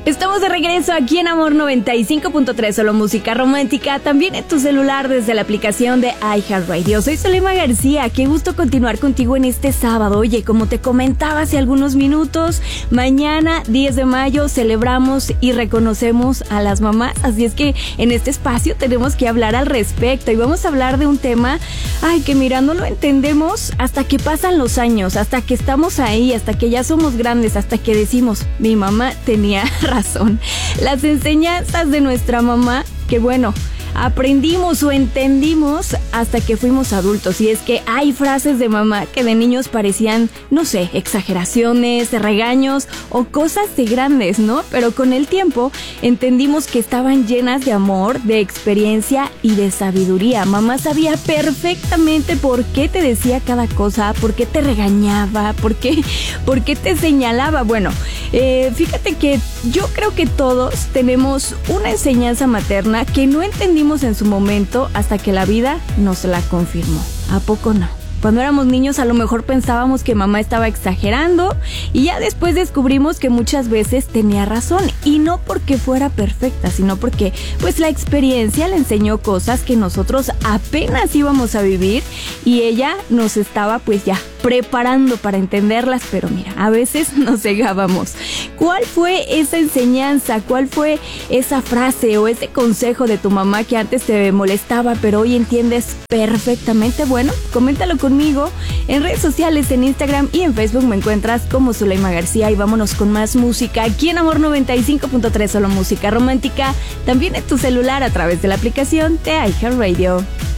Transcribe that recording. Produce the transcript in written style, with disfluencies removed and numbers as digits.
Estamos de regreso aquí en Amor 95.3, solo música romántica, también en tu celular desde la aplicación de iHeartRadio. Soy Zulema García, qué gusto continuar contigo en este sábado. Oye, como te comentaba hace algunos minutos, mañana 10 de mayo celebramos y reconocemos a las mamás, así es que en este espacio tenemos que hablar al respecto y vamos a hablar de un tema, que mira, no lo entendemos hasta que pasan los años, hasta que estamos ahí, hasta que ya somos grandes, hasta que decimos, mi mamá tenía razón. Las enseñanzas de nuestra mamá, que bueno, aprendimos o entendimos hasta que fuimos adultos. Y es que hay frases de mamá que de niños parecían, no sé, exageraciones, regaños o cosas de grandes, ¿no? Pero con el tiempo entendimos que estaban llenas de amor, de experiencia y de sabiduría. Mamá sabía perfectamente por qué te decía cada cosa, por qué te regañaba, por qué te señalaba. Bueno, fíjate que yo creo que todos tenemos una enseñanza materna que no entendimos en su momento hasta que la vida nos la confirmó. ¿A poco no? Cuando éramos niños a lo mejor pensábamos que mamá estaba exagerando y ya después descubrimos que muchas veces tenía razón, y no porque fuera perfecta, sino porque pues la experiencia le enseñó cosas que nosotros apenas íbamos a vivir y ella nos estaba pues ya preparando para entenderlas, pero mira, a veces nos cegábamos. ¿Cuál fue esa enseñanza? ¿Cuál fue esa frase o ese consejo de tu mamá que antes te molestaba pero hoy entiendes perfectamente? Bueno, coméntalo conmigo en redes sociales, en Instagram y en Facebook me encuentras como Zulema García, y vámonos con más música aquí en Amor 95.3, solo música romántica, también en tu celular a través de la aplicación de iHeartRadio.